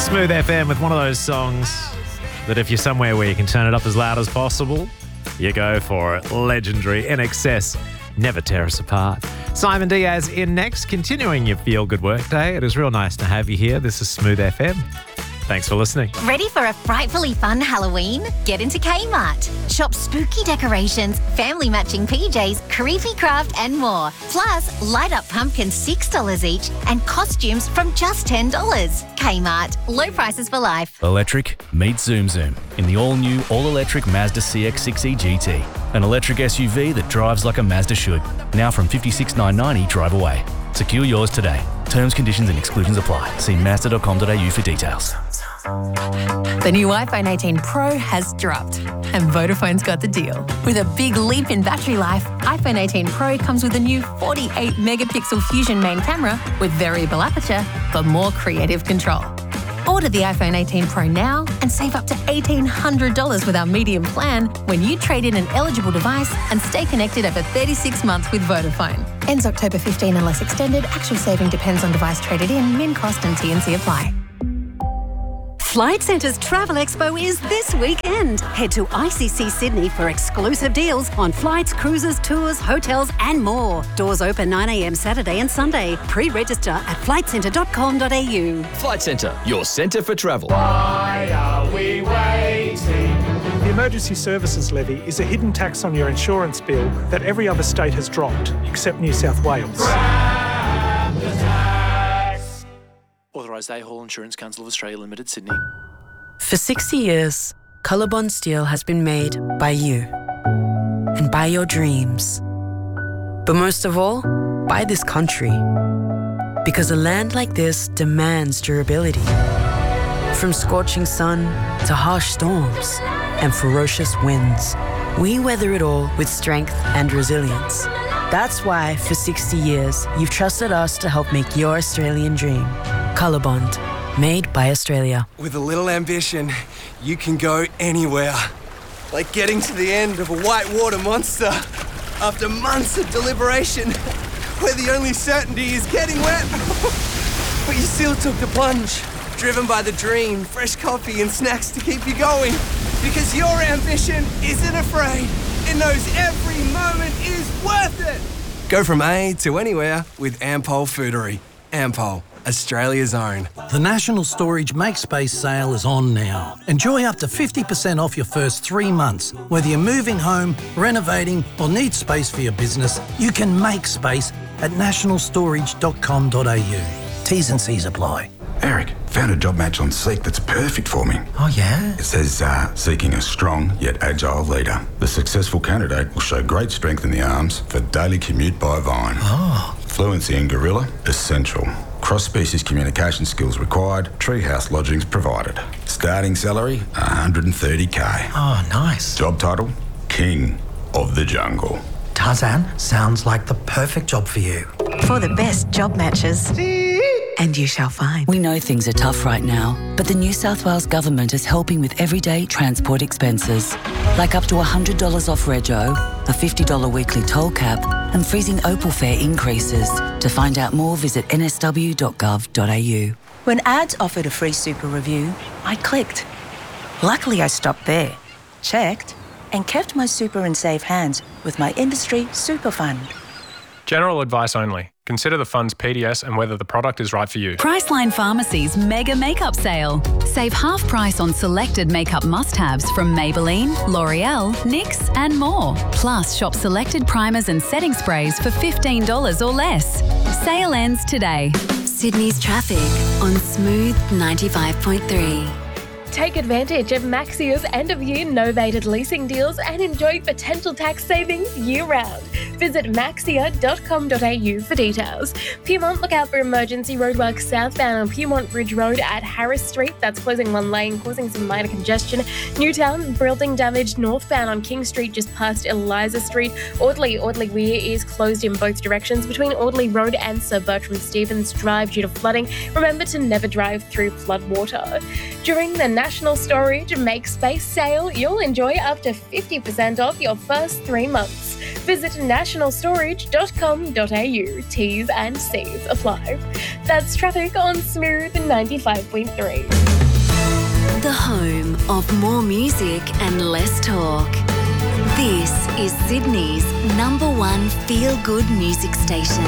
Smooth FM with one of those songs that if you're somewhere where you can turn it up as loud as possible, you go for it. Legendary. INXS. Never tear us apart. Simon Diaz in next, continuing your feel-good workday. It is real nice to have you here. This is Smooth FM. Thanks for listening. Ready for a frightfully fun Halloween? Get into Kmart. Shop spooky decorations, family matching PJs, creepy craft and more. Plus, light up pumpkins $6 each and costumes from just $10. Kmart. Low prices for life. Electric, meet Zoom Zoom in the all-new, all-electric Mazda CX-6e GT. An electric SUV that drives like a Mazda should. Now from $56,990 drive away. Secure yours today. Terms, conditions and exclusions apply. See Mazda.com.au for details. The new iPhone 18 Pro has dropped and Vodafone's got the deal. With a big leap in battery life, iPhone 18 Pro comes with a new 48-megapixel Fusion main camera with variable aperture for more creative control. Order the iPhone 18 Pro now and save up to $1,800 with our medium plan when you trade in an eligible device and stay connected over 36 months with Vodafone. Ends October 15 unless extended. Actual saving depends on device traded in. Min cost and T&C apply. Flight Centre's Travel Expo is this weekend. Head to ICC Sydney for exclusive deals on flights, cruises, tours, hotels and more. Doors open 9 a.m. Saturday and Sunday. Pre-register at flightcentre.com.au. Flight Centre, your centre for travel. Why are we waiting? The Emergency Services Levy is a hidden tax on your insurance bill that every other state has dropped, except New South Wales. Grab the tax. Authorised A-Hall Insurance Council of Australia Limited, Sydney. For 60 years, Colorbond Steel has been made by you and by your dreams. But most of all, by this country. Because a land like this demands durability. From scorching sun to harsh storms and ferocious winds, we weather it all with strength and resilience. That's why, for 60 years, you've trusted us to help make your Australian dream. Colorbond, made by Australia. With a little ambition, you can go anywhere. Like getting to the end of a whitewater monster after months of deliberation, where the only certainty is getting wet. But you still took the plunge, driven by the dream, fresh coffee and snacks to keep you going. Because your ambition isn't afraid. It knows every moment is worth it. Go from A to anywhere with Ampol Foodery. Ampol, Australia's own. The National Storage Make Space sale is on now. Enjoy up to 50% off your first 3 months. Whether you're moving home, renovating or need space for your business, you can make space at nationalstorage.com.au. T's and C's apply. Eric, found a job match on Seek that's perfect for me. Oh, yeah? It says, seeking a strong yet agile leader. The successful candidate will show great strength in the arms for daily commute by Vine. Oh. Fluency in Gorilla, essential. Cross-species communication skills required. Treehouse lodgings provided. Starting salary, $130K. Oh, nice. Job title, King of the Jungle. Tarzan, sounds like the perfect job for you. For the best job matches. And you shall find. We know things are tough right now, but the New South Wales Government is helping with everyday transport expenses. Like up to $100 off rego, a $50 weekly toll cap, and freezing Opal fare increases. To find out more, visit nsw.gov.au. When ads offered a free super review, I clicked. Luckily, I stopped there, checked, and kept my super in safe hands with my industry super fund. General advice only. Consider the fund's PDS and whether the product is right for you. Priceline Pharmacy's mega makeup sale. Save half price on selected makeup must-haves from Maybelline, L'Oreal, NYX and more. Plus, shop selected primers and setting sprays for $15 or less. Sale ends today. Sydney's traffic on Smooth 95.3. Take advantage of Maxia's end-of-year novated leasing deals and enjoy potential tax savings year-round. Visit maxia.com.au for details. Pyrmont, look out for emergency roadworks southbound on Pyrmont Bridge Road at Harris Street. That's closing one lane, causing some minor congestion. Newtown, building damage northbound on King Street just past Eliza Street. Audley Weir is closed in both directions between Audley Road and Sir Bertram Stevens Drive due to flooding. Remember to never drive through floodwater. During the National Storage Make Space sale, you'll enjoy up to 50% off your first 3 months. Visit nationalstorage.com.au. T's and C's apply. That's traffic on Smooth 95.3. The home of more music and less talk. This is Sydney's #1 feel-good music station.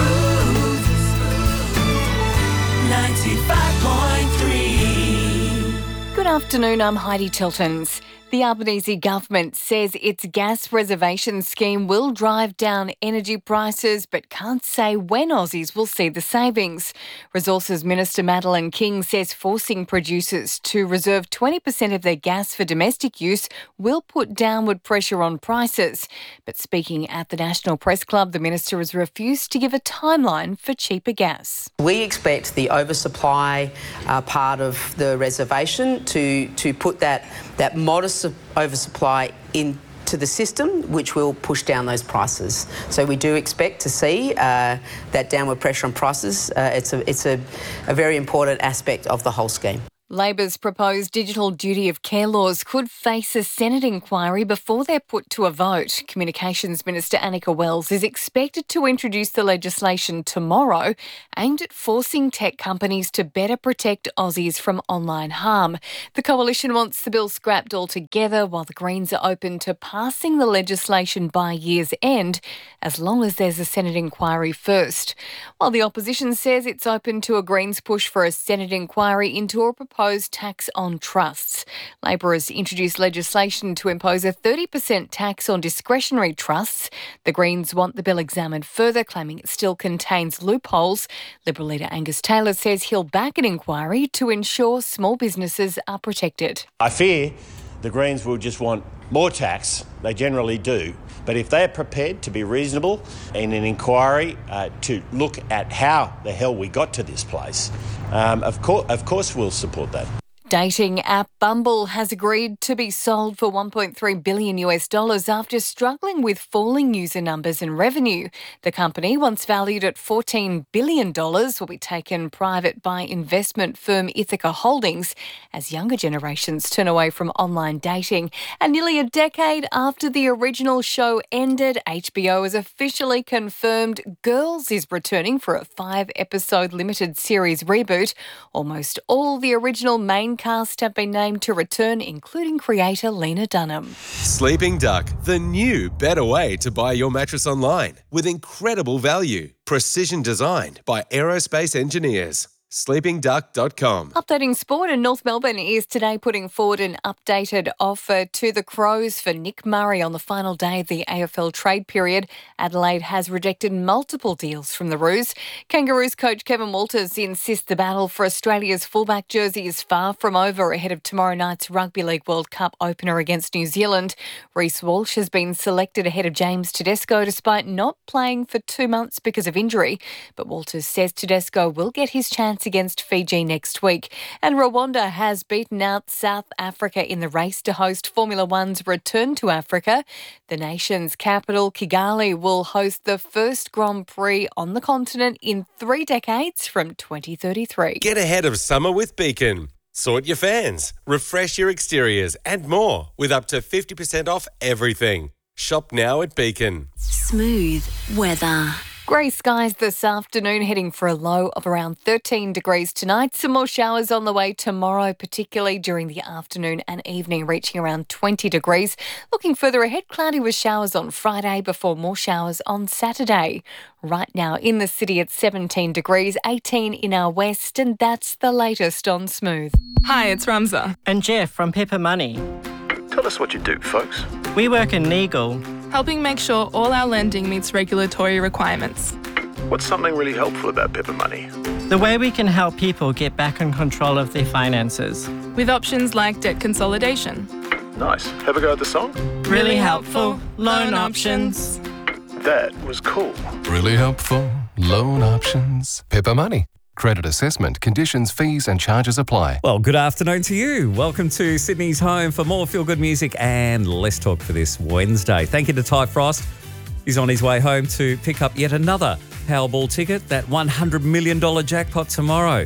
95.3. Good afternoon, I'm Heidi Tiltons. The Albanese government says its gas reservation scheme will drive down energy prices but can't say when Aussies will see the savings. Resources Minister Madeleine King says forcing producers to reserve 20% of their gas for domestic use will put downward pressure on prices. But speaking at the National Press Club, the minister has refused to give a timeline for cheaper gas. We expect the oversupply part of the reservation to put that modest oversupply into the system, which will push down those prices. So we do expect to see that downward pressure on prices. It's a very important aspect of the whole scheme. Labor's proposed digital duty of care laws could face a Senate inquiry before they're put to a vote. Communications Minister Annika Wells is expected to introduce the legislation tomorrow, aimed at forcing tech companies to better protect Aussies from online harm. The Coalition wants the bill scrapped altogether, while the Greens are open to passing the legislation by year's end, as long as there's a Senate inquiry first. While the opposition says it's open to a Greens push for a Senate inquiry into a proposed tax on trusts. Labor has introduced legislation to impose a 30% tax on discretionary trusts. The Greens want the bill examined further, claiming it still contains loopholes. Liberal leader Angus Taylor says he'll back an inquiry to ensure small businesses are protected. I fear the Greens will just want more tax. They generally do. But if they're prepared to be reasonable in an inquiry to look at how the hell we got to this place, of course we'll support that. Dating app Bumble has agreed to be sold for $1.3 billion after struggling with falling user numbers and revenue. The company, once valued at $14 billion, will be taken private by investment firm Ithaca Holdings as younger generations turn away from online dating. And nearly a decade after the original show ended, HBO has officially confirmed Girls is returning for a 5-episode limited series reboot. Almost all the original main cast have been named to return, including creator Lena Dunham. Sleeping Duck, the new, better way to buy your mattress online with incredible value. Precision designed by aerospace engineers. sleepingduck.com. Updating sport, and North Melbourne is today putting forward an updated offer to the Crows for Nick Murray on the final day of the AFL trade period. Adelaide has rejected multiple deals from the Roos. Kangaroos coach Kevin Walters insists the battle for Australia's fullback jersey is far from over ahead of tomorrow night's Rugby League World Cup opener against New Zealand. Reece Walsh has been selected ahead of James Tedesco despite not playing for 2 months because of injury. But Walters says Tedesco will get his chance against Fiji next week. And Rwanda has beaten out South Africa in the race to host Formula One's return to Africa. The nation's capital, Kigali, will host the first Grand Prix on the continent in 3 decades from 2033. Get ahead of summer with Beacon. Sort your fans, refresh your exteriors and more with up to 50% off everything. Shop now at Beacon. Smooth weather. Grey skies this afternoon, heading for a low of around 13 degrees tonight. Some more showers on the way tomorrow, particularly during the afternoon and evening, reaching around 20 degrees. Looking further ahead, cloudy with showers on Friday before more showers on Saturday. Right now in the city at 17 degrees, 18 in our west, and that's the latest on Smooth. Hi, it's Ramza. And Jeff from Pepper Money. Tell us what you do, folks. We work in legal, helping make sure all our lending meets regulatory requirements. What's something really helpful about Pepper Money? the way we can help people get back in control of their finances. With options like debt consolidation. Nice. Have a go at the song? Really helpful. Loan options. That was cool. Really helpful. Loan options. Pepper Money. Credit assessment, conditions, fees and charges apply. Well, good afternoon to you. Welcome to Sydney's home for more feel-good music and Let's Talk for this Wednesday. Thank you to Ty Frost. He's on his way home to pick up yet another Powerball ticket, that $100 million jackpot tomorrow.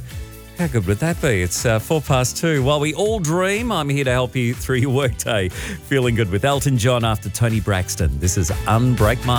How good would that be? It's 2:04. While we all dream, I'm here to help you through your workday. Feeling good with Elton John after Tony Braxton. This is Unbreak My